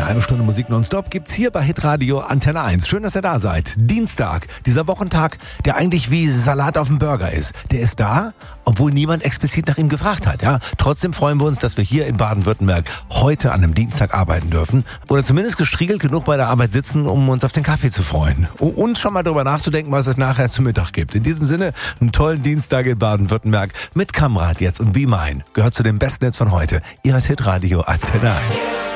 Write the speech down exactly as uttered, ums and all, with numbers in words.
Eine halbe Stunde Musik nonstop gibt's hier bei Hitradio Antenne eins. Schön, dass ihr da seid. Dienstag, dieser Wochentag, der eigentlich wie Salat auf dem Burger ist. Der ist da, obwohl niemand explizit nach ihm gefragt hat. Ja, trotzdem freuen wir uns, dass wir hier in Baden-Württemberg heute an einem Dienstag arbeiten dürfen. Oder zumindest gestriegelt genug bei der Arbeit sitzen, um uns auf den Kaffee zu freuen. Und schon mal darüber nachzudenken, was es nachher zum Mittag gibt. In diesem Sinne, einen tollen Dienstag in Baden-Württemberg mit Kamrad jetzt und Be Mine. Gehört zu den besten Hits von heute. Ihr hört Hitradio Antenne eins.